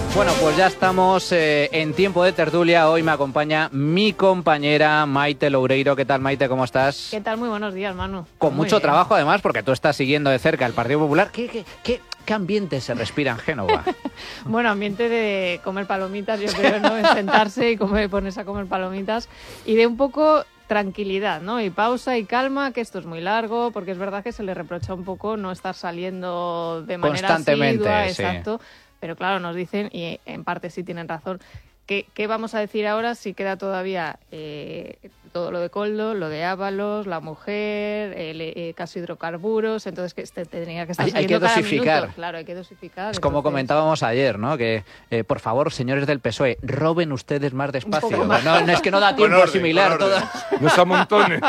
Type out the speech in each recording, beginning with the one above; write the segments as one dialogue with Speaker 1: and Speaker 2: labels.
Speaker 1: Bueno, pues ya estamos en tiempo de tertulia. Hoy me acompaña mi compañera Maite Loureiro. ¿Qué tal, Maite? ¿Cómo estás?
Speaker 2: ¿Qué tal? Muy buenos días, Manu.
Speaker 1: Con
Speaker 2: Muy
Speaker 1: mucho
Speaker 2: bien.
Speaker 1: trabajo, además, porque tú estás siguiendo de cerca el Partido Popular. ¿Qué ambiente se respira en Génova?
Speaker 2: Bueno, ambiente de comer palomitas, yo creo, ¿no? En sentarse y ponerse a comer palomitas y de un poco tranquilidad, ¿no? Y pausa y calma, que esto es muy largo, porque es verdad que se le reprocha un poco no estar saliendo de manera
Speaker 1: constantemente,
Speaker 2: asidua,
Speaker 1: sí.
Speaker 2: Exacto. Pero claro, nos dicen, y en parte sí tienen razón, ¿qué vamos a decir ahora si queda todavía todo lo de Koldo, lo de Ábalos, la mujer, caso hidrocarburos? Entonces que tendría que estar
Speaker 1: Hay
Speaker 2: saliendo
Speaker 1: que
Speaker 2: cada
Speaker 1: dosificar.
Speaker 2: minuto. Claro, hay que dosificar.
Speaker 1: Es como
Speaker 2: entonces,
Speaker 1: comentábamos ayer, ¿no? Que, por favor, señores del PSOE, roben ustedes más despacio.
Speaker 2: poco más.
Speaker 1: No, es que no da tiempo a asimilar todo.
Speaker 3: No se amontonen.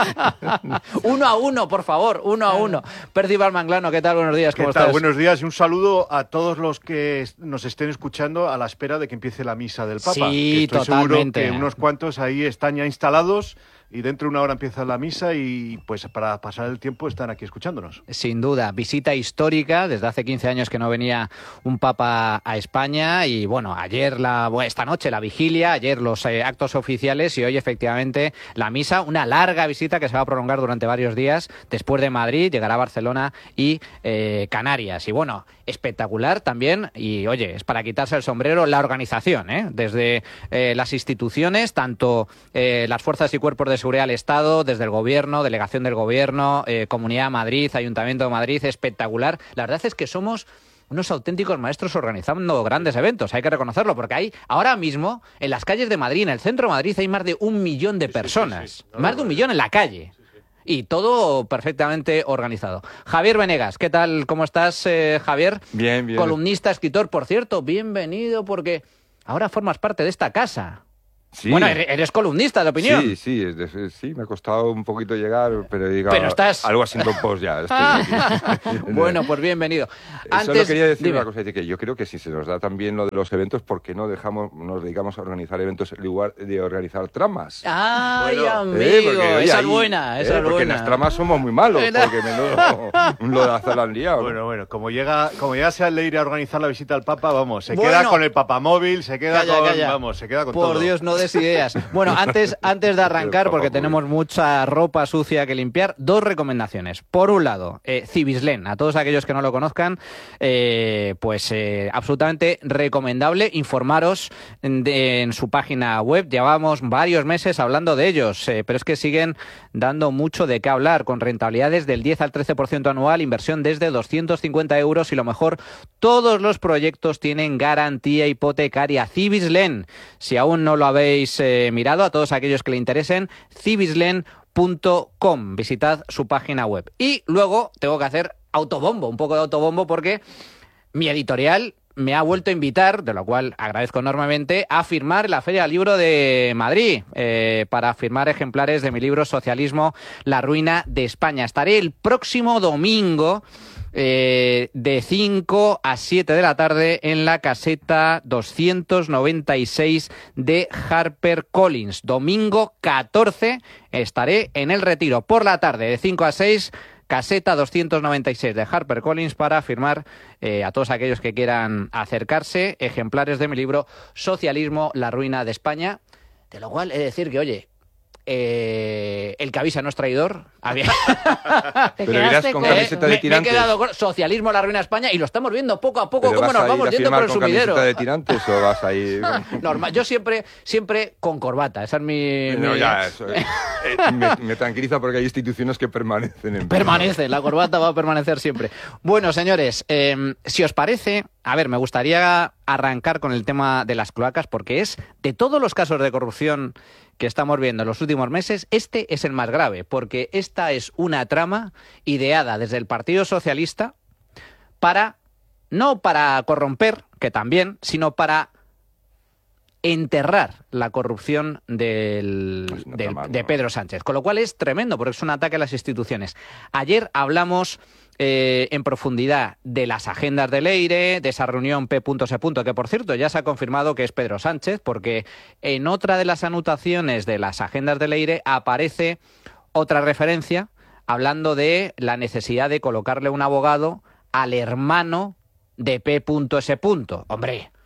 Speaker 1: Uno a uno, por favor, uno a uno. Percival Manglano, ¿qué tal? Buenos días, ¿cómo
Speaker 4: ¿Qué tal?
Speaker 1: estás?
Speaker 4: Buenos días y un saludo a todos los que nos estén escuchando a la espera de que empiece la misa del Papa.
Speaker 1: Sí,
Speaker 4: que estoy
Speaker 1: totalmente.
Speaker 4: seguro que unos cuantos ahí están ya instalados y dentro de una hora empieza la misa y pues para pasar el tiempo están aquí escuchándonos.
Speaker 1: Sin duda, visita histórica. Desde hace 15 años que no venía un papa a España y bueno, esta noche la vigilia, ayer los actos oficiales y hoy efectivamente la misa, una larga visita que se va a prolongar durante varios días. Después de Madrid llegará a Barcelona y Canarias. Y bueno, espectacular también y oye, es para quitarse el sombrero la organización, desde las instituciones, tanto las fuerzas y cuerpos de seguridad del Estado, desde el Gobierno, delegación del Gobierno, Comunidad de Madrid, Ayuntamiento de Madrid, espectacular. La verdad es que somos unos auténticos maestros organizando grandes eventos, hay que reconocerlo, porque hay ahora mismo en las calles de Madrid, en el centro de Madrid, hay más de 1 millón de personas.
Speaker 4: Sí.
Speaker 1: Más de 1 millón en la calle. Y todo perfectamente organizado. Javier Venegas, ¿qué tal? ¿Cómo estás, Javier?
Speaker 3: Bien, bien.
Speaker 1: Columnista, escritor, por cierto, bienvenido porque ahora formas parte de esta casa.
Speaker 3: Sí.
Speaker 1: Bueno, eres columnista de opinión.
Speaker 3: Sí, sí, me ha costado un poquito llegar, pero digamos,
Speaker 1: Pero estás...
Speaker 3: algo así post ya. Estoy aquí.
Speaker 1: Bueno, pues bienvenido.
Speaker 3: Solo quería decir
Speaker 1: dime.
Speaker 3: una cosa, que yo creo que si se nos da también lo de los eventos, ¿por qué no nos dedicamos a organizar eventos en lugar de organizar tramas?
Speaker 1: ¡Ay,
Speaker 4: Bueno,
Speaker 1: amigo!
Speaker 3: Porque, oye,
Speaker 1: esa es
Speaker 3: ahí,
Speaker 1: buena, esa es
Speaker 3: porque
Speaker 1: buena.
Speaker 3: en las tramas somos muy malos, porque menudo lo la han liado.
Speaker 4: Bueno, como llegase a Leire a organizar la visita al Papa, vamos, se
Speaker 1: Bueno.
Speaker 4: queda con el papamóvil, se queda
Speaker 1: Calla.
Speaker 4: se queda con
Speaker 1: Por
Speaker 4: todo.
Speaker 1: Dios, no des ideas. Bueno, antes de arrancar, porque tenemos mucha ropa sucia que limpiar, 2 recomendaciones. Por un lado, Civislen, a todos aquellos que no lo conozcan, absolutamente recomendable informaros en su página web. Llevamos varios meses hablando de ellos, pero es que siguen dando mucho de qué hablar, con rentabilidades del 10 al 13% anual, inversión desde 250 euros y lo mejor, todos los proyectos tienen garantía hipotecaria. Civislen, si aún no lo habéis mirado, a todos aquellos que le interesen, civislen.com, visitad su página web. Y luego tengo que hacer un poco de autobombo, porque mi editorial me ha vuelto a invitar, de lo cual agradezco enormemente, a firmar en la Feria del Libro de Madrid, para firmar ejemplares de mi libro Socialismo, la ruina de España. Estaré el próximo domingo de 5 a 7 de la tarde en la caseta 296 de HarperCollins. Domingo 14 estaré en el Retiro por la tarde de 5 a 6, caseta 296 de HarperCollins, para firmar a todos aquellos que quieran acercarse ejemplares de mi libro Socialismo, la ruina de España. De lo cual he de decir que, oye, el que avisa no es traidor.
Speaker 3: Pero irás con camiseta de
Speaker 1: me he
Speaker 3: tirantes.
Speaker 1: quedado con Socialismo, la ruina de España, y lo estamos viendo poco a poco
Speaker 3: ¿Pero
Speaker 1: cómo
Speaker 3: vas
Speaker 1: nos
Speaker 3: a ir
Speaker 1: vamos
Speaker 3: a
Speaker 1: yendo
Speaker 3: firmar
Speaker 1: por el
Speaker 3: con
Speaker 1: sumidero.
Speaker 3: camiseta de tirantes o vas a ir...?
Speaker 1: Normal, yo siempre con corbata, esa es mi...
Speaker 3: No, ya, eso me tranquiliza, porque hay instituciones que permanecen en...
Speaker 1: Permanece, la corbata va a permanecer siempre. Bueno, señores, si os parece, me gustaría arrancar con el tema de las cloacas, porque es, de todos los casos de corrupción que estamos viendo en los últimos meses, este es el más grave, porque esta es una trama ideada desde el Partido Socialista no para corromper, que también, sino para enterrar la corrupción de Pedro Sánchez. Con lo cual es tremendo, porque es un ataque a las instituciones. Ayer hablamos en profundidad de las agendas de Leire, de esa reunión P.S. que por cierto ya se ha confirmado que es Pedro Sánchez, porque en otra de las anotaciones de las agendas de Leire aparece otra referencia hablando de la necesidad de colocarle un abogado al hermano de P.S. Hombre,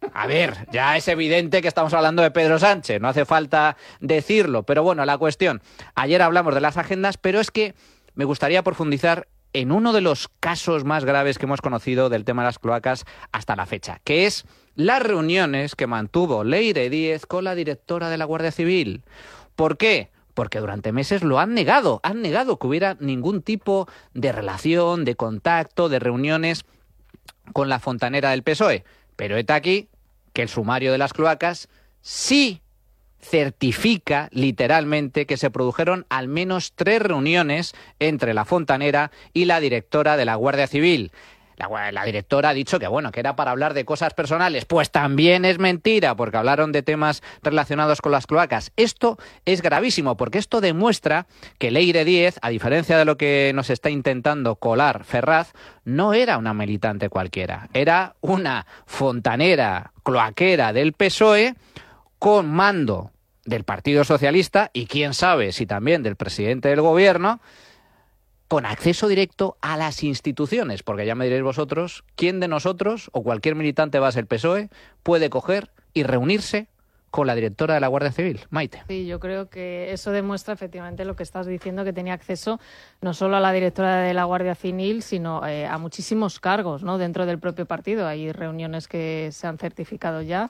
Speaker 1: A ver, ya es evidente que estamos hablando de Pedro Sánchez, no hace falta decirlo, pero bueno, la cuestión, ayer hablamos de las agendas, pero es que me gustaría profundizar en uno de los casos más graves que hemos conocido del tema de las cloacas hasta la fecha, que es las reuniones que mantuvo Leire Díez con la directora de la Guardia Civil. ¿Por qué? Porque durante meses lo han negado que hubiera ningún tipo de relación, de contacto, de reuniones con la fontanera del PSOE. Pero está aquí que el sumario de las cloacas sí certifica literalmente que se produjeron al menos 3 reuniones entre la fontanera y la directora de la Guardia Civil. La directora ha dicho que bueno, que era para hablar de cosas personales. Pues también es mentira, porque hablaron de temas relacionados con las cloacas. Esto es gravísimo, porque esto demuestra que Leire Díez, a diferencia de lo que nos está intentando colar Ferraz, no era una militante cualquiera. Era una fontanera cloaquera del PSOE con mando del Partido Socialista y quién sabe si también del presidente del gobierno, con acceso directo a las instituciones, porque ya me diréis vosotros, ¿quién de nosotros o cualquier militante base del PSOE puede coger y reunirse con la directora de la Guardia Civil? Maite.
Speaker 2: Sí, yo creo que eso demuestra efectivamente lo que estás diciendo, que tenía acceso no solo a la directora de la Guardia Civil, sino a muchísimos cargos, ¿no?, dentro del propio partido. Hay reuniones que se han certificado ya.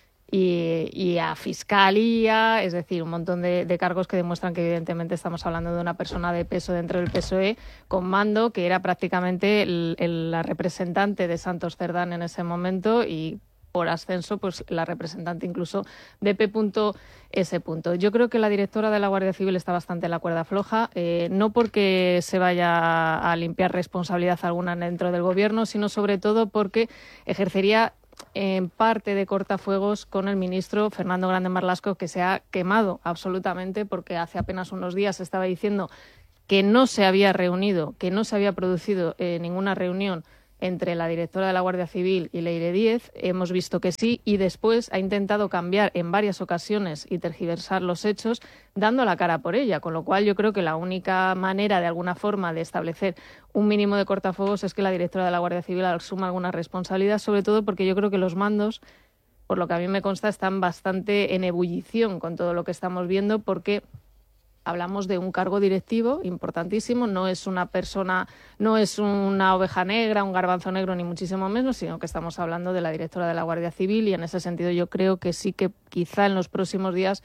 Speaker 2: Y a fiscalía, es decir, un montón de cargos que demuestran que evidentemente estamos hablando de una persona de peso dentro del PSOE con mando, que era prácticamente la representante de Santos Cerdán en ese momento y por ascenso pues la representante incluso de P.S. Yo creo que la directora de la Guardia Civil está bastante en la cuerda floja, no porque se vaya a limpiar responsabilidad alguna dentro del gobierno, sino sobre todo porque ejercería en parte de cortafuegos con el ministro Fernando Grande Marlasco, que se ha quemado absolutamente porque hace apenas unos días estaba diciendo que no se había reunido, que no se había producido ninguna reunión entre la directora de la Guardia Civil y Leire Díez. Hemos visto que sí, y después ha intentado cambiar en varias ocasiones y tergiversar los hechos, dando la cara por ella, con lo cual yo creo que la única manera, de alguna forma, de establecer un mínimo de cortafuegos es que la directora de la Guardia Civil asuma alguna responsabilidad, sobre todo porque yo creo que los mandos, por lo que a mí me consta, están bastante en ebullición con todo lo que estamos viendo, porque hablamos de un cargo directivo importantísimo, no es una persona, no es una oveja negra, un garbanzo negro, ni muchísimo menos, sino que estamos hablando de la directora de la Guardia Civil, y en ese sentido yo creo que sí que quizá en los próximos días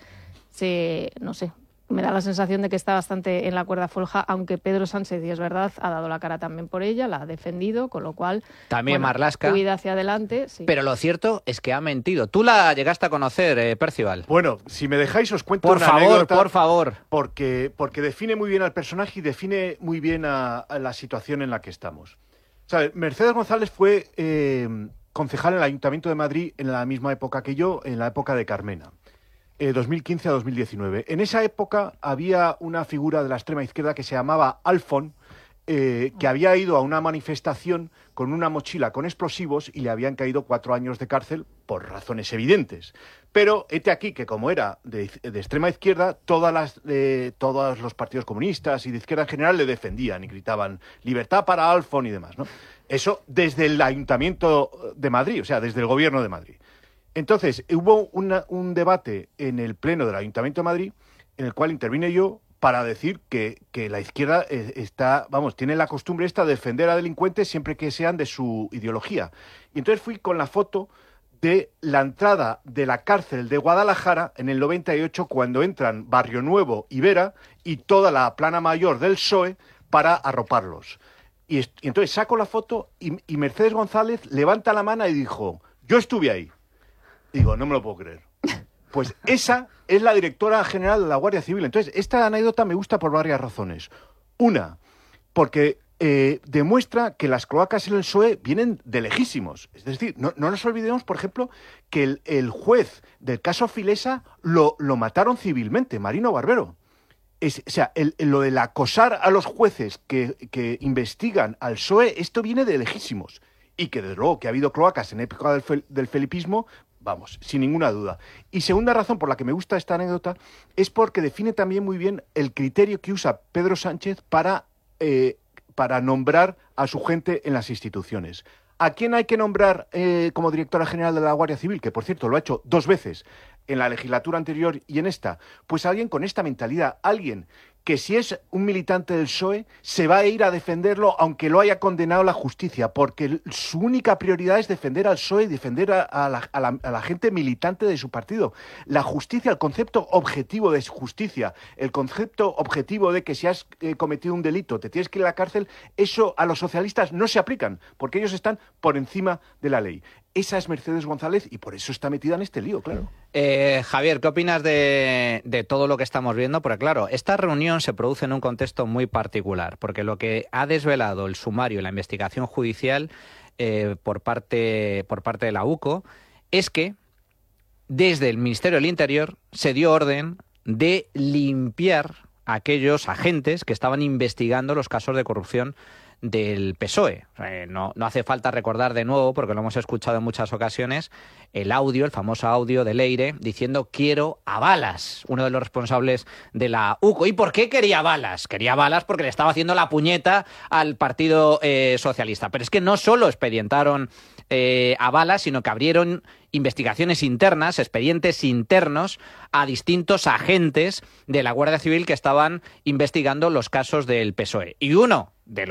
Speaker 2: no sé, me da la sensación de que está bastante en la cuerda floja, aunque Pedro Sánchez, y es verdad, ha dado la cara también por ella, la ha defendido, con lo cual
Speaker 1: también Marlaska,
Speaker 2: huida hacia adelante. Sí.
Speaker 1: Pero lo cierto es que ha mentido. Tú la llegaste a conocer, Percival.
Speaker 4: Bueno, si me dejáis os cuento
Speaker 1: por
Speaker 4: una
Speaker 1: favor,
Speaker 4: anécdota.
Speaker 1: Por favor.
Speaker 4: Porque define muy bien al personaje y define muy bien a la situación en la que estamos. ¿Sabes? Mercedes González fue concejal en el Ayuntamiento de Madrid en la misma época que yo, en la época de Carmena. 2015 a 2019. En esa época había una figura de la extrema izquierda que se llamaba Alfon, que había ido a una manifestación con una mochila con explosivos y le habían caído 4 años de cárcel por razones evidentes. Pero hete aquí que, como era de extrema izquierda, todos los partidos comunistas y de izquierda en general le defendían y gritaban libertad para Alfon y demás, ¿no? Eso desde el Ayuntamiento de Madrid, o sea, desde el Gobierno de Madrid. Entonces, hubo un debate en el Pleno del Ayuntamiento de Madrid en el cual intervine yo para decir que la izquierda tiene la costumbre esta de defender a delincuentes siempre que sean de su ideología. Y entonces fui con la foto de la entrada de la cárcel de Guadalajara en el 98, cuando entran Barrio Nuevo y Vera y toda la plana mayor del PSOE para arroparlos. Y entonces saco la foto y Mercedes González levanta la mano y dijo: yo estuve ahí. Digo, no me lo puedo creer. Pues esa es la directora general de la Guardia Civil. Entonces, esta anécdota me gusta por varias razones. Una, porque demuestra que las cloacas en el PSOE vienen de lejísimos. Es decir, no nos olvidemos, por ejemplo, que el juez del caso Filesa lo mataron civilmente, Marino Barbero. Lo del acosar a los jueces que investigan al PSOE, esto viene de lejísimos. Y que, desde luego, que ha habido cloacas en época del felipismo, vamos, sin ninguna duda. Y segunda razón por la que me gusta esta anécdota es porque define también muy bien el criterio que usa Pedro Sánchez para nombrar a su gente en las instituciones. ¿A quién hay que nombrar como directora general de la Guardia Civil? Que, por cierto, lo ha hecho 2 veces, en la legislatura anterior y en esta. Pues alguien con esta mentalidad, alguien que si es un militante del PSOE se va a ir a defenderlo aunque lo haya condenado la justicia, porque su única prioridad es defender al PSOE y defender a la gente militante de su partido. La justicia, el concepto objetivo de justicia, el concepto objetivo de que si has cometido un delito te tienes que ir a la cárcel, eso a los socialistas no se aplican, porque ellos están por encima de la ley. Esa es Mercedes González y por eso está metida en este lío, claro.
Speaker 1: Javier, ¿qué opinas de todo lo que estamos viendo? Porque claro, esta reunión se produce en un contexto muy particular, porque lo que ha desvelado el sumario y la investigación judicial por parte de la UCO es que desde el Ministerio del Interior se dio orden de limpiar a aquellos agentes que estaban investigando los casos de corrupción del PSOE. No hace falta recordar de nuevo, porque lo hemos escuchado en muchas ocasiones, el famoso audio de Leire diciendo quiero a Balas, uno de los responsables de la UCO. ¿Y por qué quería Balas? Quería Balas porque le estaba haciendo la puñeta al Partido Socialista. Pero es que no solo expedientaron a Balas, sino que abrieron investigaciones internas, expedientes internos a distintos agentes de la Guardia Civil que estaban investigando los casos del PSOE. Y una de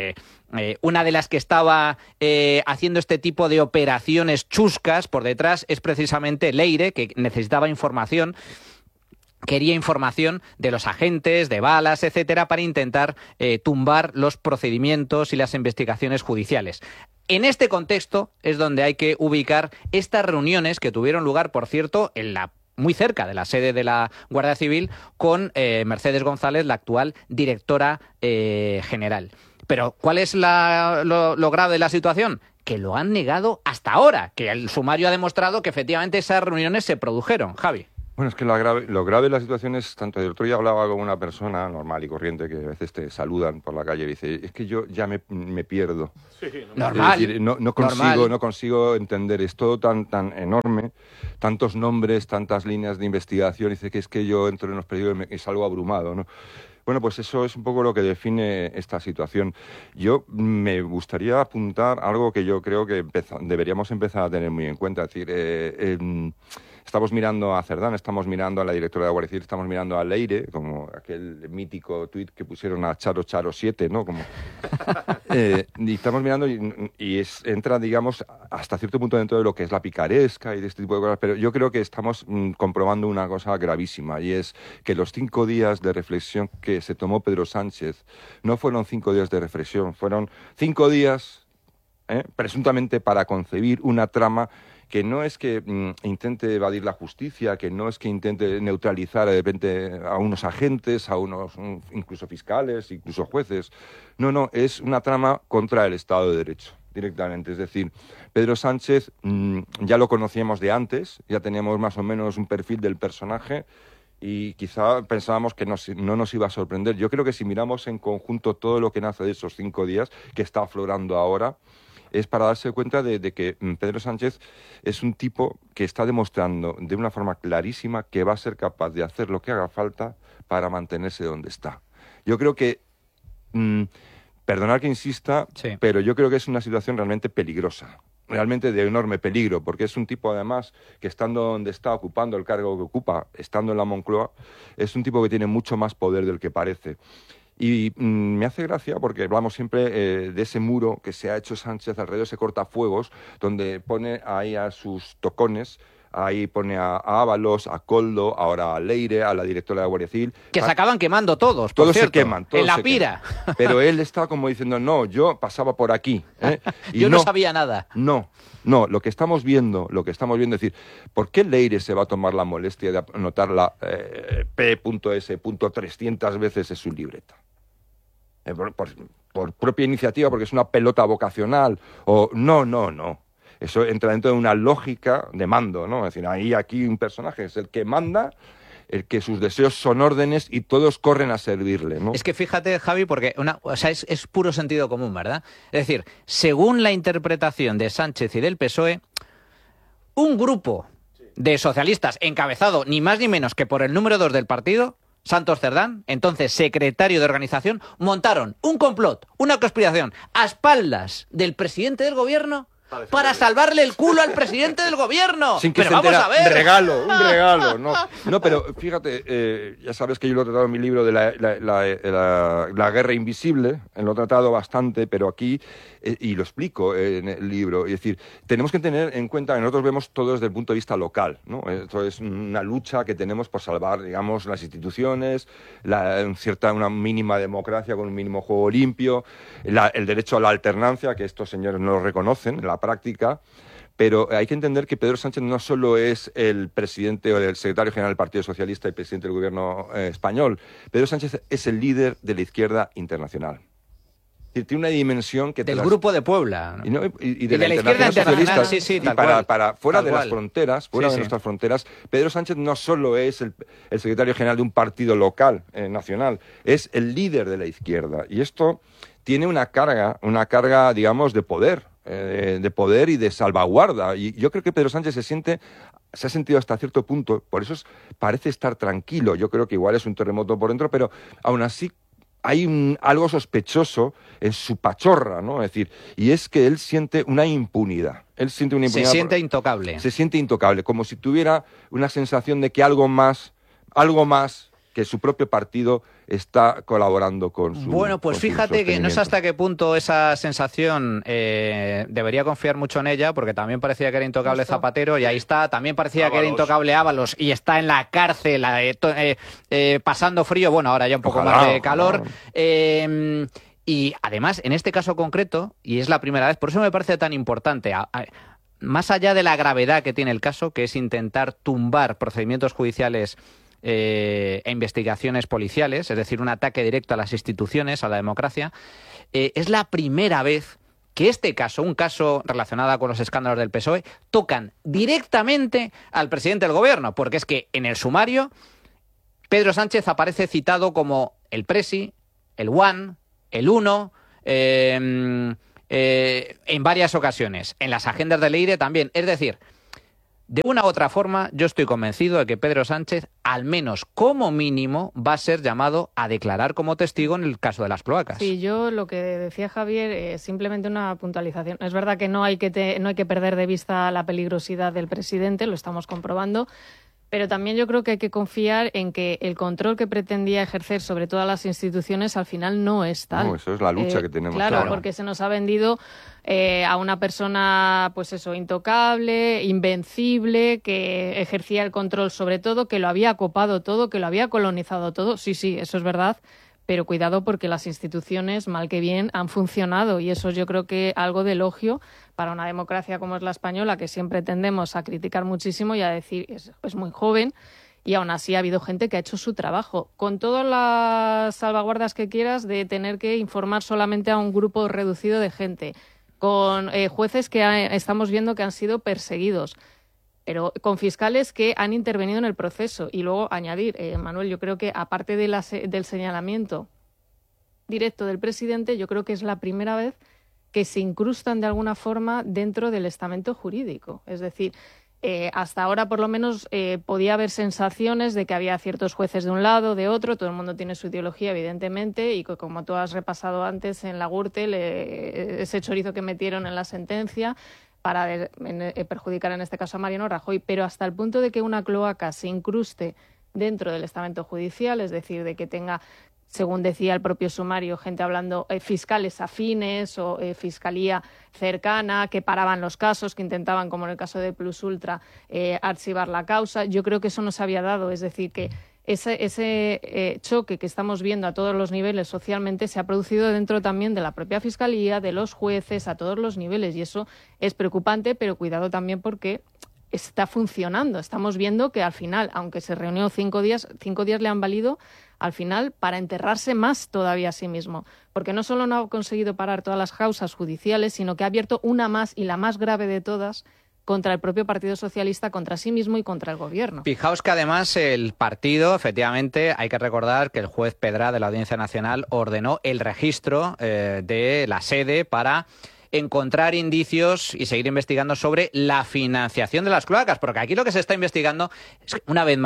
Speaker 1: las que estaba haciendo este tipo de operaciones chuscas por detrás es precisamente Leire, que necesitaba información. Quería información de los agentes, de Balas, etcétera, para intentar tumbar los procedimientos y las investigaciones judiciales. En este contexto es donde hay que ubicar estas reuniones que tuvieron lugar, por cierto, muy cerca de la sede de la Guardia Civil con Mercedes González, la actual directora general. Pero ¿cuál es lo grave de la situación? Que lo han negado hasta ahora, que el sumario ha demostrado que efectivamente esas reuniones se produjeron. Javi.
Speaker 3: Bueno, es que lo grave de la situación es, tanto el otro día hablaba con una persona normal y corriente que a veces te saludan por la calle y dice, es que yo ya me pierdo.
Speaker 4: Sí,
Speaker 1: normal.
Speaker 3: Es decir, no consigo entender, es todo tan enorme, tantos nombres, tantas líneas de investigación, dice que es que yo entro en los periódicos y salgo abrumado, ¿no? Bueno, pues eso es un poco lo que define esta situación. Yo me gustaría apuntar algo que yo creo que deberíamos empezar a tener muy en cuenta, es decir, estamos mirando a Cerdán, estamos mirando a la directora de la Guardia Civil, estamos mirando a Leire, como aquel mítico tuit que pusieron a Charo 7, ¿no? Y estamos mirando y entra, digamos, hasta cierto punto dentro de lo que es la picaresca y de este tipo de cosas, pero yo creo que estamos comprobando una cosa gravísima, y es que los 5 días de reflexión que se tomó Pedro Sánchez no fueron 5 días de reflexión, fueron 5 días presuntamente para concebir una trama que no es que intente evadir la justicia, que no es que intente neutralizar de repente a unos agentes, a unos incluso fiscales, incluso jueces. No, es una trama contra el Estado de Derecho, directamente. Es decir, Pedro Sánchez ya lo conocíamos de antes, ya teníamos más o menos un perfil del personaje y quizá pensábamos que no nos iba a sorprender. Yo creo que si miramos en conjunto todo lo que nace de esos 5 días, que está aflorando ahora, es para darse cuenta de que Pedro Sánchez es un tipo que está demostrando de una forma clarísima que va a ser capaz de hacer lo que haga falta para mantenerse donde está. Yo creo que, perdonar que insista, sí, pero yo creo que es una situación realmente peligrosa, realmente de enorme peligro, porque es un tipo además que estando donde está, ocupando el cargo que ocupa, estando en la Moncloa, es un tipo que tiene mucho más poder del que parece. Y me hace gracia porque hablamos siempre de ese muro que se ha hecho Sánchez alrededor de ese cortafuegos, donde pone ahí a sus tocones, ahí pone a Ábalos, a Koldo, ahora a Leire, a la directora de la Guardia Civil.
Speaker 1: Que se acaban quemando todos,
Speaker 3: por cierto, se queman.
Speaker 1: En la pira.
Speaker 3: Pero él está como diciendo, no, yo pasaba por aquí. Y
Speaker 1: yo no sabía nada.
Speaker 3: No, lo que estamos viendo es decir, ¿por qué Leire se va a tomar la molestia de anotar la P.S. 300 veces en su libreta? Por propia iniciativa, porque es una pelota vocacional, o no. Eso entra dentro de una lógica de mando, ¿no? Es decir, aquí un personaje es el que manda, el que sus deseos son órdenes y todos corren a servirle, ¿no?
Speaker 1: Es que fíjate, Javi, porque es puro sentido común, ¿verdad? Es decir, según la interpretación de Sánchez y del PSOE, un grupo de socialistas encabezado ni más ni menos que por el número 2 del partido Santos Cerdán, entonces secretario de organización, montaron un complot, una conspiración, a espaldas del presidente del gobierno para salvarle el culo al presidente del gobierno.
Speaker 3: Sin que
Speaker 1: pero
Speaker 3: se
Speaker 1: vamos
Speaker 3: entera.
Speaker 1: a ver.
Speaker 3: Un regalo. No, pero fíjate, ya sabes que yo lo he tratado en mi libro de la guerra invisible, lo he tratado bastante, pero aquí, y lo explico en el libro, es decir, tenemos que tener en cuenta que nosotros vemos todo desde el punto de vista local, ¿no? Esto es una lucha que tenemos por salvar, digamos, las instituciones, una mínima democracia con un mínimo juego limpio, el derecho a la alternancia, que estos señores no lo reconocen en la práctica. Pero hay que entender que Pedro Sánchez no solo es el presidente o el secretario general del Partido Socialista y presidente del gobierno español. Pedro Sánchez es el líder de la izquierda internacional. Es decir, tiene una dimensión que...
Speaker 1: Del Grupo de Puebla.
Speaker 3: Y de la izquierda
Speaker 1: internacional. Sí, tal cual.
Speaker 3: Para fuera
Speaker 1: tal
Speaker 3: de
Speaker 1: cual.
Speaker 3: las fronteras, fuera de nuestras fronteras, Pedro Sánchez no solo es el secretario general de un partido local, nacional, es el líder de la izquierda. Y esto tiene una carga, digamos, de poder y de salvaguarda. Y yo creo que Pedro Sánchez se ha sentido hasta cierto punto, por eso parece estar tranquilo. Yo creo que igual es un terremoto por dentro, pero aún así hay algo sospechoso en su pachorra, ¿no? Es decir, y es que él siente una impunidad. Se siente
Speaker 1: intocable.
Speaker 3: Se siente intocable, como si tuviera una sensación de que algo más que su propio partido está colaborando con su...
Speaker 1: Bueno, pues fíjate que no sé hasta qué punto esa sensación debería confiar mucho en ella, porque también parecía que era intocable Zapatero y ahí está, también parecía que era intocable Ábalos y está en la cárcel pasando frío, bueno, ahora ya un poco más de calor. Y además, en este caso concreto, y es la primera vez, por eso me parece tan importante, más allá de la gravedad que tiene el caso, que es intentar tumbar procedimientos judiciales e investigaciones policiales, es decir, un ataque directo a las instituciones, a la democracia, es la primera vez que un caso relacionado con los escándalos del PSOE, tocan directamente al presidente del gobierno, porque es que en el sumario Pedro Sánchez aparece citado como el Presi, el One, el Uno, en varias ocasiones, en las agendas del Leire también, es decir, de una u otra forma, yo estoy convencido de que Pedro Sánchez, al menos como mínimo, va a ser llamado a declarar como testigo en el caso de las cloacas.
Speaker 2: Sí, yo lo que decía Javier es simplemente una puntualización. Es verdad que no hay que perder de vista la peligrosidad del presidente, lo estamos comprobando, pero también yo creo que hay que confiar en que el control que pretendía ejercer sobre todas las instituciones al final no es tal.
Speaker 3: No, eso es la lucha que tenemos.
Speaker 2: Claro, porque se nos ha vendido a una persona, pues eso, intocable, invencible, que ejercía el control sobre todo, que lo había copado todo, que lo había colonizado todo. Sí, eso es verdad. Pero cuidado porque las instituciones, mal que bien, han funcionado y eso yo creo que algo de elogio para una democracia como es la española, que siempre tendemos a criticar muchísimo y a decir es muy joven y aún así ha habido gente que ha hecho su trabajo. Con todas las salvaguardas que quieras de tener que informar solamente a un grupo reducido de gente, con jueces que estamos viendo que han sido perseguidos, pero con fiscales que han intervenido en el proceso. Y luego añadir, Manuel, yo creo que aparte del señalamiento directo del presidente, yo creo que es la primera vez que se incrustan de alguna forma dentro del estamento jurídico. Es decir, hasta ahora por lo menos podía haber sensaciones de que había ciertos jueces de un lado, de otro, todo el mundo tiene su ideología evidentemente y como tú has repasado antes en la Gürtel, ese chorizo que metieron en la sentencia para perjudicar en este caso a Mariano Rajoy, pero hasta el punto de que una cloaca se incruste dentro del estamento judicial, es decir, de que tenga, según decía el propio sumario, gente hablando, fiscales afines o fiscalía cercana, que paraban los casos, que intentaban, como en el caso de Plus Ultra, archivar la causa. Yo creo que eso no se había dado, es decir, que ese choque que estamos viendo a todos los niveles socialmente se ha producido dentro también de la propia Fiscalía, de los jueces, a todos los niveles. Y eso es preocupante, pero cuidado también porque está funcionando. Estamos viendo que al final, aunque se reunió 5 días le han valido al final para enterrarse más todavía a sí mismo. Porque no solo no ha conseguido parar todas las causas judiciales, sino que ha abierto una más y la más grave de todas, contra el propio Partido Socialista, contra sí mismo y contra el Gobierno.
Speaker 1: Fijaos que además el partido, efectivamente, hay que recordar que el juez Pedra de la Audiencia Nacional ordenó el registro de la sede para encontrar indicios y seguir investigando sobre la financiación de las cloacas, porque aquí lo que se está investigando es, una vez más,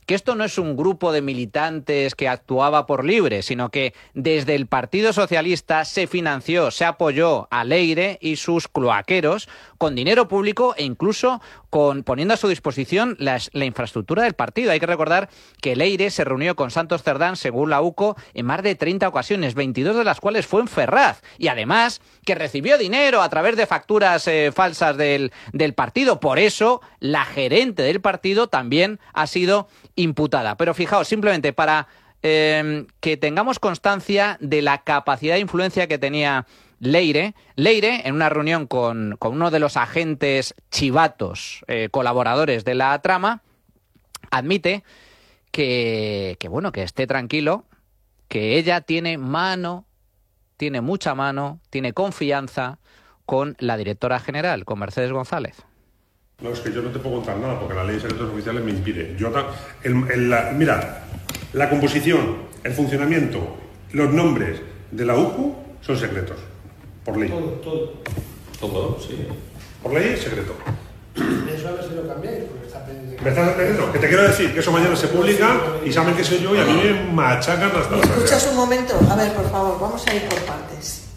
Speaker 1: que esto no es un grupo de militantes que actuaba por libre, sino que desde el Partido Socialista se financió, se apoyó a Leire y sus cloaqueros con dinero público e incluso poniendo a su disposición la infraestructura del partido. Hay que recordar que Leire se reunió con Santos Cerdán, según la UCO, en más de 30 ocasiones, 22 de las cuales fue en Ferraz. Y además que recibió dinero a través de facturas falsas del partido. Por eso la gerente del partido también ha sido imputada. Pero fijaos, simplemente para que tengamos constancia de la capacidad de influencia que tenía Leire, en una reunión con uno de los agentes chivatos, colaboradores de la trama, admite que esté tranquilo, que ella tiene mucha mano, tiene confianza con la directora general, con Mercedes González.
Speaker 5: No, es que yo no te puedo contar nada porque la ley de secretos oficiales me impide. Mira, la composición, el funcionamiento, los nombres de la UCO son secretos. Por ley.
Speaker 6: Todo, sí.
Speaker 5: Por ley es secreto.
Speaker 6: Eso a ver si lo cambiáis, porque está pendiente.
Speaker 5: ¿Me estás entendiendo? Que te quiero decir que eso mañana se publica y saben que soy yo y a mí me machacan hasta
Speaker 7: ¿Me escuchas un momento? A ver, por favor, vamos a ir por partes.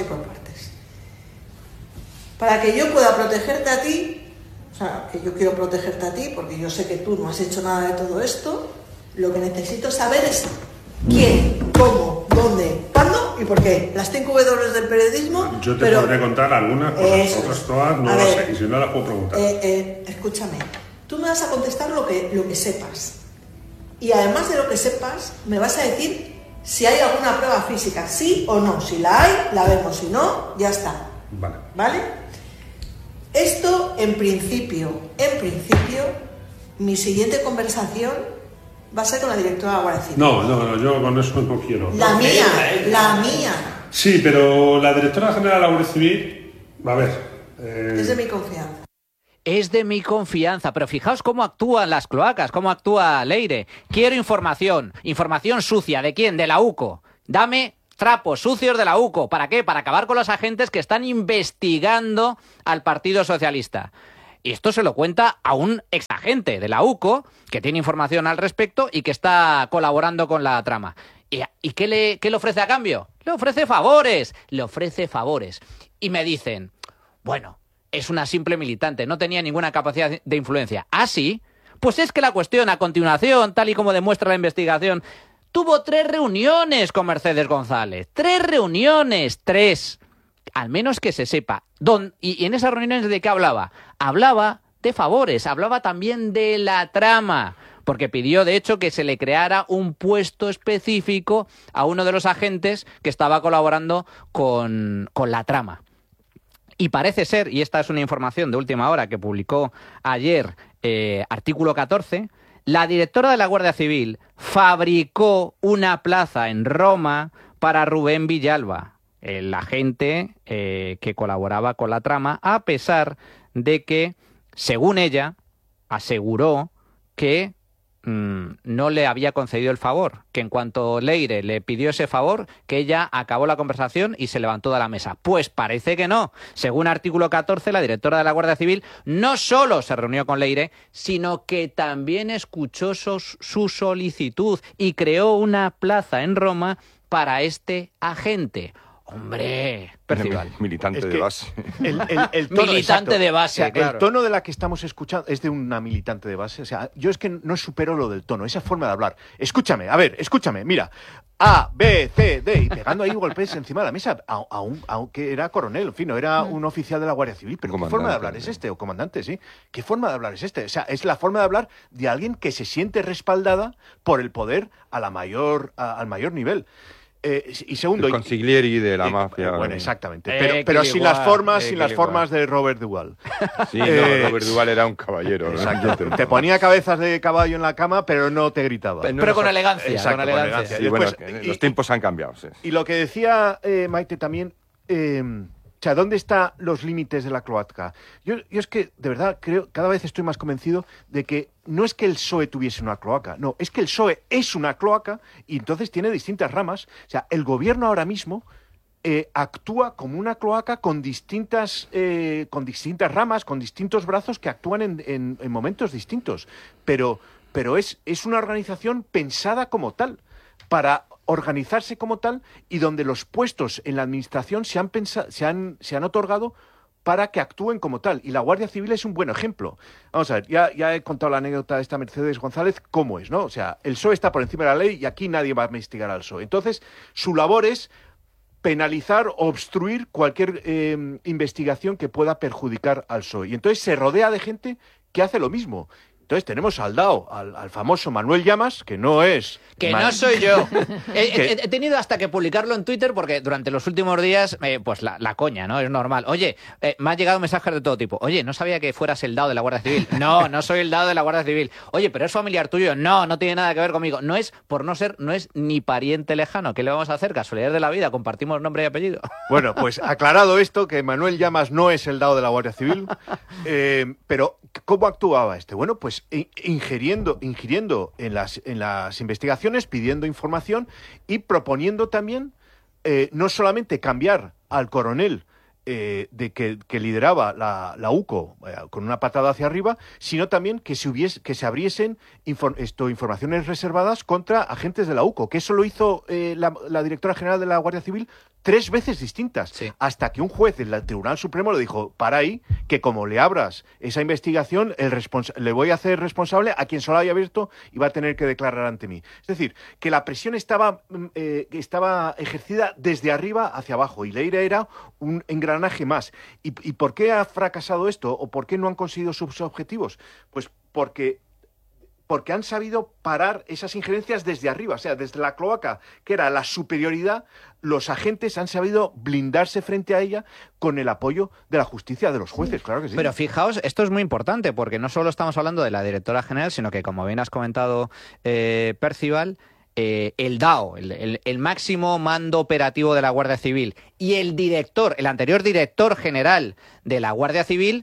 Speaker 7: Para que yo pueda protegerte a ti, o sea, que yo quiero protegerte a ti, porque yo sé que tú no has hecho nada de todo esto, lo que necesito saber es quién, cómo, dónde, cuándo y por qué. Las 5 W del periodismo.
Speaker 5: Yo te podré contar algunas cosas, otras todas no las sé, y si no las puedo preguntar.
Speaker 7: Escúchame, tú me vas a contestar lo que sepas. Y además de lo que sepas, me vas a decir si hay alguna prueba física, sí o no. Si la hay, la vemos, si no, ya está. ¿Vale? Esto, en principio, mi siguiente conversación va a ser con la directora de la Guardia Civil.
Speaker 5: No, yo con eso no quiero.
Speaker 7: La mía.
Speaker 5: Sí, pero la directora general de la Guardia Civil, a ver...
Speaker 7: Es de mi confianza.
Speaker 1: Es de mi confianza, pero fijaos cómo actúan las cloacas, cómo actúa Leire. Quiero información sucia. ¿De quién? De la UCO. Dame trapos sucios de la UCO. ¿Para qué? Para acabar con los agentes que están investigando al Partido Socialista. Y esto se lo cuenta a un exagente de la UCO que tiene información al respecto y que está colaborando con la trama. ¿Y qué le ofrece a cambio? Le ofrece favores. Y me dicen, bueno, es una simple militante, no tenía ninguna capacidad de influencia. ¿Ah, sí? Pues es que la cuestión, a continuación, tal y como demuestra la investigación, tuvo 3 reuniones con Mercedes González. 3 reuniones, 3. Al menos que se sepa. Y en esas reuniones, ¿de qué hablaba? Hablaba de favores, hablaba también de la trama, porque pidió, de hecho, que se le creara un puesto específico a uno de los agentes que estaba colaborando con la trama. Y parece ser, y esta es una información de última hora que publicó ayer Artículo 14, la directora de la Guardia Civil fabricó una plaza en Roma para Rubén Villalba, el agente que colaboraba con la trama, a pesar de que, según ella, aseguró que no le había concedido el favor, que en cuanto Leire le pidió ese favor, que ella acabó la conversación y se levantó de la mesa. Pues parece que no. Según Artículo 14, la directora de la Guardia Civil no solo se reunió con Leire, sino que también escuchó su solicitud y creó una plaza en Roma para este agente. Hombre, Percival.
Speaker 3: Militante de base.
Speaker 4: El tono,
Speaker 1: militante de base,
Speaker 4: o sea,
Speaker 1: claro.
Speaker 4: El tono de la que estamos escuchando es de una militante de base. O sea, yo es que no supero lo del tono, esa forma de hablar. Escúchame, mira. A, B, C, D, y pegando ahí golpes encima de la mesa, aunque era coronel, en fin, no era un oficial de la Guardia Civil, pero ¿qué forma de hablar es este? O comandante, sí. ¿Qué forma de hablar es este? O sea, es la forma de hablar de alguien que se siente respaldada por el poder al mayor nivel. Y segundo,
Speaker 3: el consiglieri de la mafia.
Speaker 4: Bueno, exactamente. Pero sin las formas de Robert Duvall.
Speaker 3: Sí, Robert Duvall era un caballero.
Speaker 4: Exacto. Te ponía cabezas de caballo en la cama, pero no te gritaba.
Speaker 1: Pero con elegancia.
Speaker 4: Exacto, con elegancia.
Speaker 3: Sí,
Speaker 4: después,
Speaker 3: los tiempos han cambiado. Sí.
Speaker 4: Y lo que decía Maite también, o sea, ¿dónde están los límites de la cloaca? Yo es que, de verdad, cada vez estoy más convencido de que no es que el PSOE tuviese una cloaca, no, es que el PSOE es una cloaca y entonces tiene distintas ramas. O sea, el gobierno ahora mismo actúa como una cloaca con distintas ramas, con distintos brazos que actúan en momentos distintos. Pero pero es una organización pensada como tal, para organizarse como tal, y donde los puestos en la administración se han otorgado para que actúen como tal. Y la Guardia Civil es un buen ejemplo. Vamos a ver, ya he contado la anécdota de esta Mercedes González, cómo es, ¿no? O sea, el PSOE está por encima de la ley y aquí nadie va a investigar al PSOE. Entonces, su labor es penalizar o obstruir cualquier investigación que pueda perjudicar al PSOE. Y entonces se rodea de gente que hace lo mismo. Entonces tenemos al DAO, al famoso Manuel Llamas, que no es...
Speaker 1: Que no soy yo. He tenido hasta que publicarlo en Twitter porque durante los últimos días, pues la coña, ¿no? Es normal. Oye, me han llegado mensajes de todo tipo. Oye, no sabía que fueras el DAO de la Guardia Civil. No, no soy el DAO de la Guardia Civil. Oye, pero es familiar tuyo. No, no tiene nada que ver conmigo. No es, por no ser, no es ni pariente lejano. ¿Qué le vamos a hacer? Casualidad de la vida. Compartimos nombre y apellido.
Speaker 4: Bueno, pues aclarado esto, que Manuel Llamas no es el DAO de la Guardia Civil, pero ¿cómo actuaba este? Bueno, pues ingiriendo en las investigaciones, pidiendo información y proponiendo también no solamente cambiar al coronel que lideraba la UCO con una patada hacia arriba, sino también que se abriesen informaciones reservadas contra agentes de la UCO, que eso lo hizo la directora general de la Guardia Civil 3 veces distintas, sí. Hasta que un juez del Tribunal Supremo le dijo, para ahí, que como le abras esa investigación, le voy a hacer responsable a quien se lo haya abierto y va a tener que declarar ante mí. Es decir, que la presión estaba ejercida desde arriba hacia abajo y Leire era un engranaje más. ¿Y por qué ha fracasado esto? ¿O por qué no han conseguido sus objetivos? Pues porque han sabido parar esas injerencias desde arriba, o sea, desde la cloaca, que era la superioridad, los agentes han sabido blindarse frente a ella con el apoyo de la justicia, de los jueces, claro que sí.
Speaker 1: Pero fijaos, esto es muy importante, porque no solo estamos hablando de la directora general, sino que, como bien has comentado, Percival, el DAO, el máximo mando operativo de la Guardia Civil, y el anterior director general de la Guardia Civil,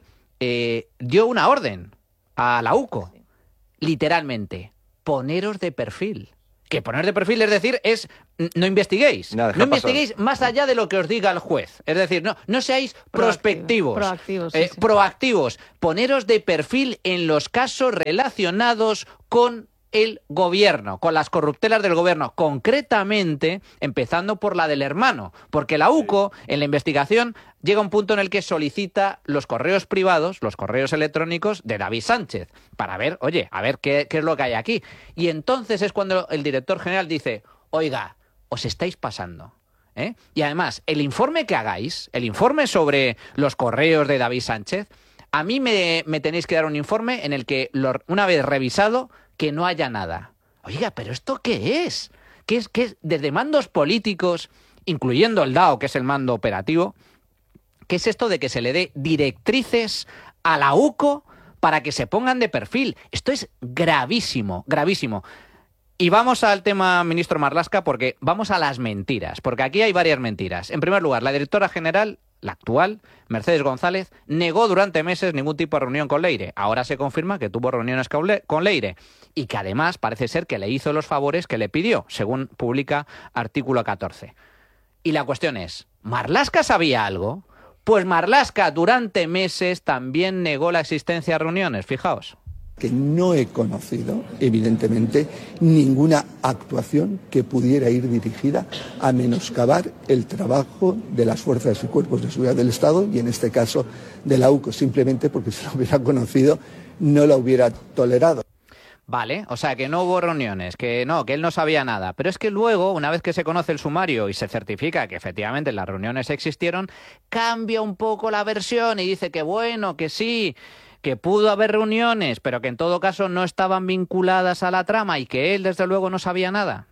Speaker 1: dio una orden a la UCO. Literalmente, poneros de perfil. Que poner de perfil, es decir, es no investiguéis. No investiguéis más allá de lo que os diga el juez. Es decir, no seáis prospectivos.
Speaker 2: Proactivos. Sí.
Speaker 1: Proactivos. Poneros de perfil en los casos relacionados con el gobierno, con las corruptelas del gobierno, concretamente empezando por la del hermano, porque la UCO en la investigación llega a un punto en el que solicita los correos privados, los correos electrónicos de David Sánchez, para ver, oye, a ver qué es lo que hay aquí. Y entonces es cuando el director general dice, oiga, os estáis pasando. Y además, el informe que hagáis, el informe sobre los correos de David Sánchez, a mí me tenéis que dar un informe en el que, una vez revisado, que no haya nada. Oiga, ¿pero esto qué es? ¿Qué es desde mandos políticos, incluyendo el DAO, que es el mando operativo, qué es esto de que se le dé directrices a la UCO para que se pongan de perfil? Esto es gravísimo, gravísimo. Y vamos al tema, ministro Marlaska, porque vamos a las mentiras, porque aquí hay varias mentiras. En primer lugar, la directora general, la actual, Mercedes González, negó durante meses ningún tipo de reunión con Leire. Ahora se confirma que tuvo reuniones con Leire y que además parece ser que le hizo los favores que le pidió, según publica artículo 14. Y la cuestión es, ¿Marlaska sabía algo? Pues Marlaska durante meses también negó la existencia de reuniones, fijaos.
Speaker 8: Que no he conocido, evidentemente, ninguna actuación que pudiera ir dirigida a menoscabar el trabajo de las fuerzas y cuerpos de seguridad del Estado y, en este caso, de la UCO, simplemente porque si lo hubiera conocido no la hubiera tolerado.
Speaker 1: Vale, o sea, que no hubo reuniones, que él no sabía nada. Pero es que luego, una vez que se conoce el sumario y se certifica que efectivamente las reuniones existieron, cambia un poco la versión y dice que bueno, que sí, que pudo haber reuniones, pero que en todo caso no estaban vinculadas a la trama y que él, desde luego, no sabía nada.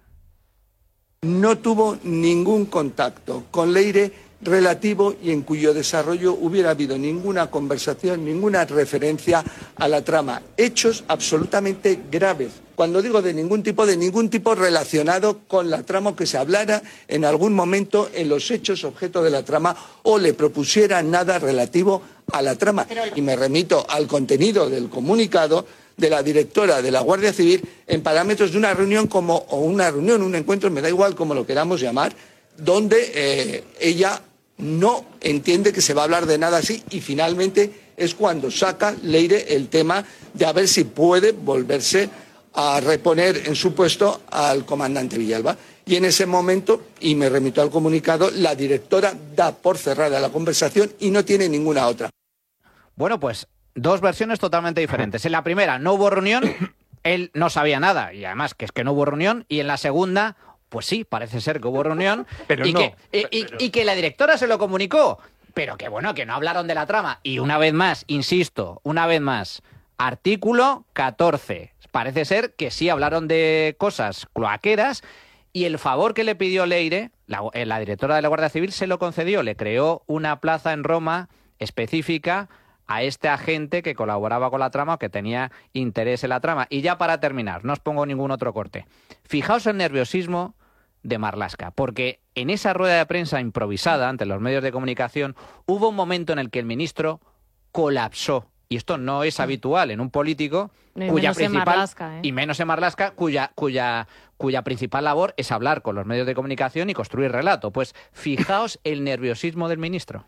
Speaker 8: No tuvo ningún contacto con Leire relativo y en cuyo desarrollo hubiera habido ninguna conversación, ninguna referencia a la trama. Hechos absolutamente graves. Cuando digo de ningún tipo relacionado con la trama, que se hablara en algún momento en los hechos objeto de la trama o le propusiera nada relativo a la trama. Y me remito al contenido del comunicado de la directora de la Guardia Civil en parámetros de una reunión un encuentro, me da igual como lo queramos llamar, donde ella no entiende que se va a hablar de nada así y finalmente es cuando saca Leire el tema de a ver si puede volverse a reponer en su puesto al comandante Villalba. Y en ese momento, y me remito al comunicado, la directora da por cerrada la conversación y no tiene ninguna otra.
Speaker 1: Bueno, pues dos versiones totalmente diferentes. En la primera no hubo reunión, él no sabía nada, y además que es que no hubo reunión, y en la segunda, pues sí, parece ser que hubo reunión,
Speaker 3: pero
Speaker 1: y,
Speaker 3: no.
Speaker 1: y que la directora se lo comunicó, pero que bueno, que no hablaron de la trama. Y una vez más, insisto, una vez más, artículo 14. Parece ser que sí hablaron de cosas cloaqueras, y el favor que le pidió Leire, la directora de la Guardia Civil, se lo concedió. Le creó una plaza en Roma específica a este agente que colaboraba con la trama o que tenía interés en la trama. Y ya para terminar, no os pongo ningún otro corte. Fijaos el nerviosismo de Marlaska, porque en esa rueda de prensa improvisada ante los medios de comunicación hubo un momento en el que el ministro colapsó. Y esto no es habitual en un político cuya principal, y menos en Marlaska, cuya principal labor es hablar con los medios de comunicación y construir relato. Pues fijaos el nerviosismo del ministro.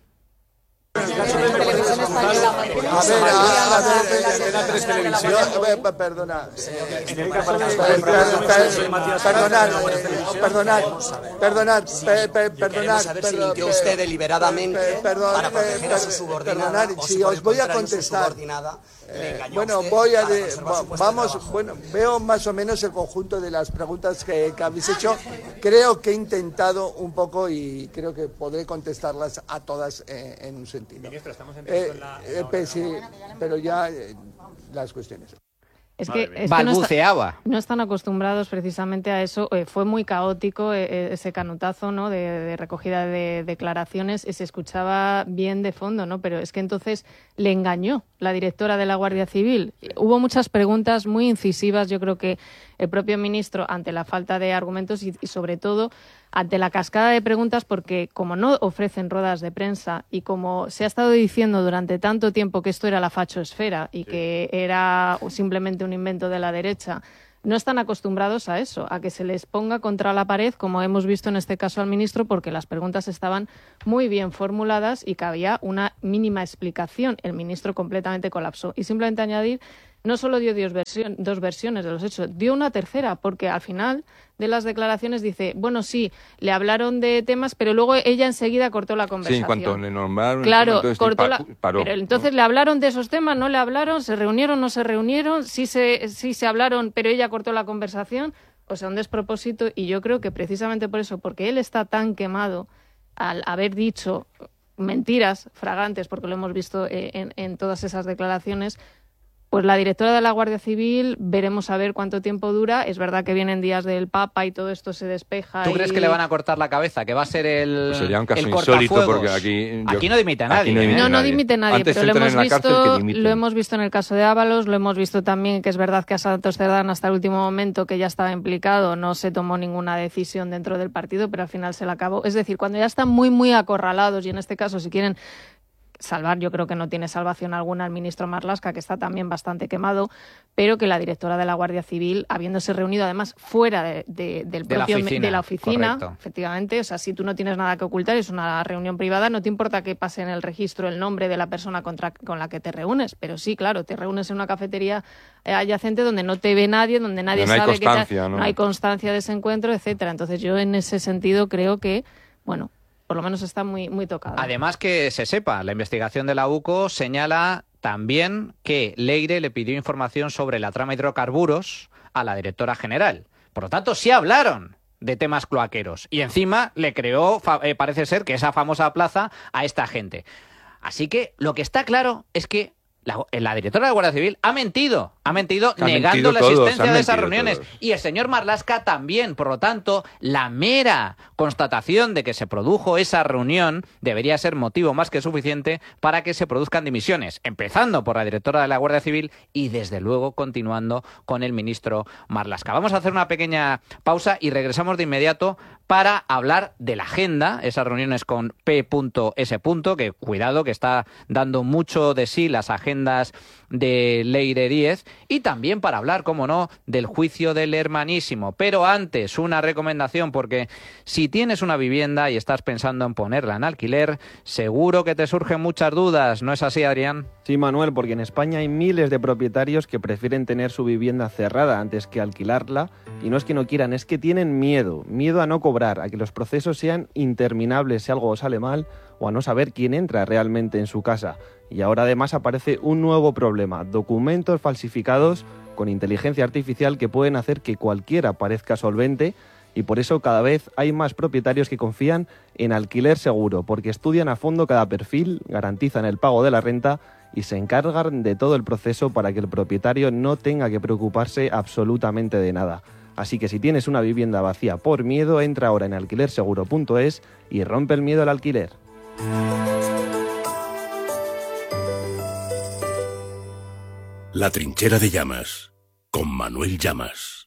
Speaker 8: Perdonad,
Speaker 9: mintió usted deliberadamente para proteger a su subordinada o
Speaker 8: si os voy a contestar. Veo más o menos el conjunto de las preguntas que habéis hecho. Creo que he intentado un poco y creo que podré contestarlas a todas en un sentido.
Speaker 10: Ministro, estamos entrando
Speaker 8: sí, pero ya las cuestiones.
Speaker 2: Es que
Speaker 1: balbuceaba.
Speaker 2: No están acostumbrados precisamente a eso. Fue muy caótico ese canutazo, ¿no?, de recogida de declaraciones. Se escuchaba bien de fondo, ¿no? Pero es que entonces le engañó la directora de la Guardia Civil. Hubo muchas preguntas muy incisivas. Yo creo que el propio ministro, ante la falta de argumentos y sobre todo ante la cascada de preguntas, porque como no ofrecen ruedas de prensa y como se ha estado diciendo durante tanto tiempo que esto era la fachoesfera y que era simplemente un invento de la derecha, no están acostumbrados a eso, a que se les ponga contra la pared, como hemos visto en este caso al ministro, porque las preguntas estaban muy bien formuladas y que había una mínima explicación. El ministro completamente colapsó. Y simplemente añadir, no solo dio dos versiones de los hechos, dio una tercera, porque al final de las declaraciones dice, bueno, sí, le hablaron de temas, pero luego ella enseguida cortó la conversación.
Speaker 3: Sí, en cuanto le nombraron,
Speaker 2: claro, cortó
Speaker 3: paró.
Speaker 2: Pero entonces le hablaron de esos temas, no le hablaron, se reunieron, no se reunieron, sí se hablaron, pero ella cortó la conversación. O sea, un despropósito, y yo creo que precisamente por eso, porque él está tan quemado al haber dicho mentiras fragantes, porque lo hemos visto en todas esas declaraciones, pues la directora de la Guardia Civil, veremos a ver cuánto tiempo dura. Es verdad que vienen días del Papa y todo esto se despeja.
Speaker 1: ¿Tú crees que le van a cortar la cabeza? ¿Que va a ser el
Speaker 3: pues sería un caso
Speaker 1: cortafuegos?
Speaker 3: Insólito, porque aquí
Speaker 1: no dimite nadie.
Speaker 2: No dimite nadie,
Speaker 3: Antes
Speaker 2: pero lo hemos
Speaker 3: visto
Speaker 2: visto en el caso de Ábalos, lo hemos visto también que es verdad que a Santos Cerdán hasta el último momento, que ya estaba implicado, no se tomó ninguna decisión dentro del partido, pero al final se la acabó. Es decir, cuando ya están muy, muy acorralados, y en este caso si quieren salvar, yo creo que no tiene salvación alguna el ministro Marlaska, que está también bastante quemado, pero que la directora de la Guardia Civil, habiéndose reunido además fuera de la oficina,
Speaker 1: correcto.
Speaker 2: Efectivamente, o sea, si tú no tienes nada que ocultar, es una reunión privada, no te importa que pase en el registro el nombre de la persona con la que te reúnes, pero sí, claro, te reúnes en una cafetería adyacente donde no te ve nadie, donde nadie sabe no hay constancia de ese encuentro, etcétera. Entonces yo en ese sentido creo que, bueno, por lo menos está muy, muy tocada.
Speaker 1: Además, que se sepa, la investigación de la UCO señala también que Leire le pidió información sobre la trama hidrocarburos a la directora general. Por lo tanto, sí hablaron de temas cloaqueros. Y encima le creó, parece ser, que esa famosa plaza a esta gente. Así que lo que está claro es que la directora de la Guardia Civil ha mentido negando la existencia de esas reuniones. Y el señor Marlaska también. Por lo tanto, la mera constatación de que se produjo esa reunión debería ser motivo más que suficiente para que se produzcan dimisiones, empezando por la directora de la Guardia Civil y, desde luego, continuando con el ministro Marlaska. Vamos a hacer una pequeña pausa y regresamos de inmediato para hablar de la agenda, esas reuniones con P.S. que cuidado, que está dando mucho de sí las agendas de Leire Díez y también para hablar, como no, del juicio del hermanísimo. Pero antes, una recomendación, porque si tienes una vivienda y estás pensando en ponerla en alquiler, seguro que te surgen muchas dudas, ¿no es así, Adrián?
Speaker 10: Sí, Manuel, porque en España hay miles de propietarios que prefieren tener su vivienda cerrada antes que alquilarla, y no es que no quieran, es que tienen miedo a no cobrar, a que los procesos sean interminables si algo sale mal, o a no saber quién entra realmente en su casa. Y ahora además aparece un nuevo problema, documentos falsificados con inteligencia artificial que pueden hacer que cualquiera parezca solvente, y por eso cada vez hay más propietarios que confían en Alquiler Seguro, porque estudian a fondo cada perfil, garantizan el pago de la renta y se encargan de todo el proceso para que el propietario no tenga que preocuparse absolutamente de nada. Así que si tienes una vivienda vacía por miedo, entra ahora en alquilerseguro.es y rompe el miedo al alquiler.
Speaker 11: La Trinchera de Llamas, con Manuel Llamas.